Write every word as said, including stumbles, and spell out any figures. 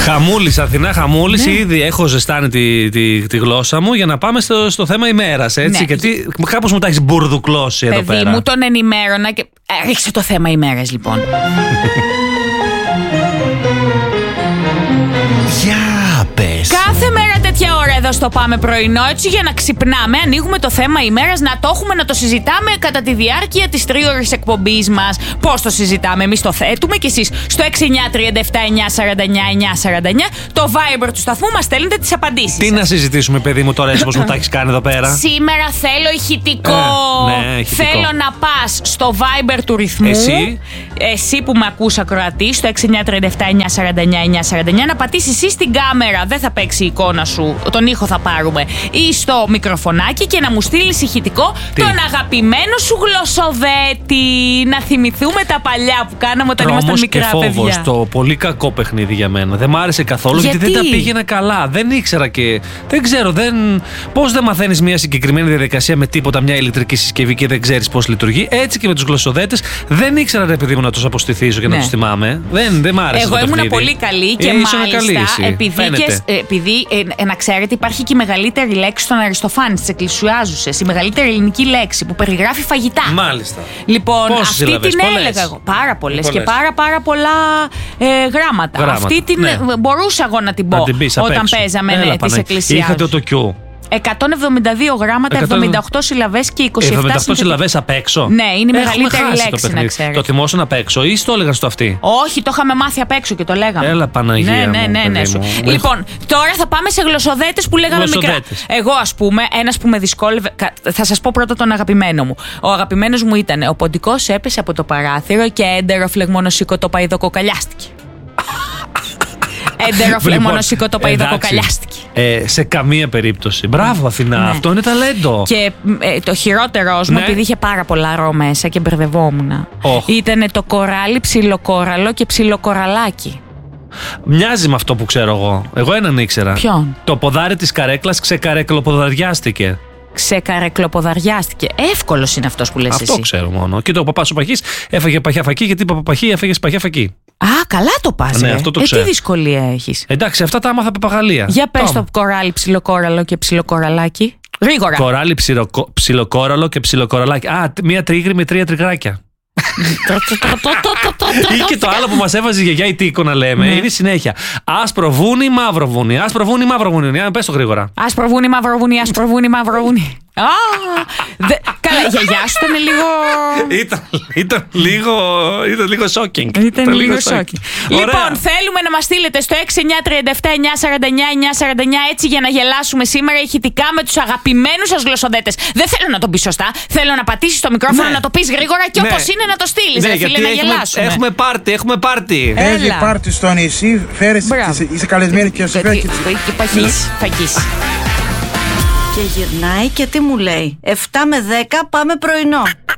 Χαμούλης, Αθηνά Χαμούλης, Ναι. ήδη έχω ζεστάνει τη, τη, τη γλώσσα μου για να πάμε στο, στο θέμα ημέρας, έτσι. Ναι. Γιατί κάπως μου τα έχεις μπουρδουκλώσει εδώ Παιδί πέρα. μου, τον ενημέρωνα και. Ε, ρίξε το θέμα ημέρας, λοιπόν. Για πες. Κάθε μέρα τέτοια ώρα εδώ στο Πάμε Πρωινό, έτσι για να ξυπνάμε, ανοίγουμε το θέμα ημέρας, να το έχουμε, να το συζητάμε κατά τη διάρκεια της τρίωρης εκπομπής μας. Πώς το συζητάμε, εμείς το θέτουμε και εσείς στο έξι εννιά τρία επτά εννιά τέσσερα εννιά εννιά τέσσερα εννιά, το Viber του σταθμού, μας στέλνετε τις απαντήσεις. Τι σας. να συζητήσουμε, παιδί μου, τώρα έτσι όπως μου τα έχεις κάνει εδώ πέρα. Σήμερα θέλω ηχητικό. Ε, ναι, ηχητικό. Θέλω να πας στο Viber του ρυθμού. Εσύ. Εσύ που με ακούς ακροατή, στο έξι εννιά τρία επτά εννιά τέσσερα εννιά εννιά τέσσερα εννιά, να πατήσεις εσύ στην κάμερα. Δεν θα παίξει η εικόνα σου, τον ήχο θα πάρουμε. Ή στο μικροφωνάκι και να μου στείλεις ηχητικό Τι? τον αγαπημένο σου γλωσσοδέτη. Να θυμηθούμε τα παλιά που κάναμε όταν ήμασταν Τρόμος μικρά και φόβος, παιδιά. το πολύ κακό παιχνίδι για μένα. Δεν μ' άρεσε καθόλου γιατί, Γιατί? δεν τα πήγαινα καλά. Δεν ήξερα και. Δεν ξέρω, δεν... πώς δεν μαθαίνεις μια συγκεκριμένη διαδικασία με τίποτα, μια ηλεκτρική συσκευή και δεν ξέρεις πώς λειτουργεί. Έτσι και με τους γλωσσοδέτες δεν ήξερα, ρε παιδί μου, να τους αποστηθήσω και Ναι. να τους θυμάμαι. Δεν, δεν μ' άρεσε. Εγώ το ήμουν παιχνίδι. πολύ καλή και Ε, ήσουν μάλιστα καλή εσύ. επειδή, Φαίνεται. και, ε, επειδή ε, ε, να ξέρετε υπάρχει και η μεγαλύτερη λέξη στον Αριστοφάνη της Εκκλησιάζουσες, η μεγαλύτερη ελληνική λέξη που περιγράφει φαγητά. Μάλιστα. Λοιπόν, Πόσες αυτή σύλλαβες? την Πολλές. έλεγα εγώ. Πάρα πολλές και Πολλές. πάρα πάρα πολλά ε, γράμματα. Γράμματα, Αυτή την ναι. ε, μπορούσα εγώ να την πω Να την πεις απ' όταν έξω. παίζαμε Έλα, ναι, της Παναγία. Εκκλησιάζουσες. Είχατε το κιού. εκατόν εβδομήντα δύο γράμματα, εκατόν εβδομήντα οκτώ συλλαβές και είκοσι επτά εβδομήντα οκτώ συνθετικά. συλλαβές απ' έξω. Ναι, είναι η Έχουμε μεγαλύτερη χάσει το λέξη, να παιχνίδι. ξέρετε. Το θυμόσουν απ' έξω ή στο έλεγαν στο αυτή. Όχι, το είχαμε μάθει απ' έξω και το λέγαμε. Έλα, Παναγία Ναι, ναι, μου, ναι, ναι. παιδί σου. μου. Λοιπόν, τώρα θα πάμε σε γλωσσοδέτες που λέγαμε μικρά. Γλωσσοδέτες. Εγώ, ας πούμε, ένας που με δυσκόλευε. κα- Θα σας πω πρώτα τον αγαπημένο μου. Ο αγαπημένος μου ήταν: ο ποντικός έπεσε από το παράθυρο και έντερο φλεγμονοσίκο το παϊδοκοκαλιάστηκε. Έντερο φλεγμονοσίκο το Λοιπόν, εντάξει, παϊδοκοκαλιάστηκε. ε, σε καμία περίπτωση. Μπράβο, Αθηνά. Ναι. Αυτό είναι ταλέντο. Και ε, το χειρότερό μου, Ναι. επειδή είχε πάρα πολλά ρο μέσα και μπερδευόμουν, Οχ. ήταν το κοράλι, ψιλοκόραλο και ψιλοκοραλάκι. Μοιάζει με αυτό που ξέρω εγώ. Εγώ έναν ήξερα. Ποιον? Το ποδάρι της καρέκλας ξεκαρεκλοποδαριάστηκε. Ξεκαρεκλοποδαριάστηκε. Εύκολος είναι αυτός που λες Αυτό εσύ. ξέρω μόνο. Και το παπάς ο Παχής έφαγε παχιά φακή γιατί είπα παπαχή έφαγε παχιά φακή. Α, καλά το πας, Ναι, ρε. αυτό το ε, τι ξέρω. δυσκολία έχεις. Εντάξει, αυτά τα άμαθα παπαγαλία. Για πες Τόμα. το κοράλι, ψιλοκόραλο και ψιλοκοραλάκι. Γρήγορα. Κοράλι, ψιλοκο... ψιλοκόραλο και ψιλοκοραλάκι. Α, τ- μία τρίγρη με τρία τριγράκια. Ή και το άλλο που μας έβαζε η γιαγιά η Τίκο να λέμε. Είναι συνέχεια. Άσπρο βούνι, μαύρο βούνι. Άσπρο βούνι, μαύρο βούνι. Α, πες το γρήγορα. Άσπρο βούνι, μαύρο βούνι, άσπρο βούνι, μαύρο βούνι. Α, δε- Καλά, η γιαγιά σου ήταν λίγο. Ήταν, ήταν λίγο, ήταν λίγο shocking. Ήταν λίγο σόκι. Ωραία. Λοιπόν, θέλουμε να μας στείλετε στο έξι εννιά τρία επτά εννιά τέσσερα εννιά εννιά τέσσερα εννιά έτσι για να γελάσουμε σήμερα ηχητικά με τους αγαπημένους σας γλωσσοδέτες. Δεν θέλω να το πεις σωστά. Θέλω να πατήσεις το μικρόφωνο, Ναι. να το πεις γρήγορα και Ναι. όπως είναι να το στείλεις. Ναι, ρε φίλε, γιατί να έχουμε, γελάσουμε. έχουμε πάρτι, έχουμε πάρτι. Έχει Έλα. πάρτι στο νησί, φέρεσαι, Μπράβο. είσαι, είσαι καλεσμένη και σε φέρει. Και παχύς, φαγής. Και γυρνάει και τι μου λέει. εφτά με δέκα πάμε πρωινό.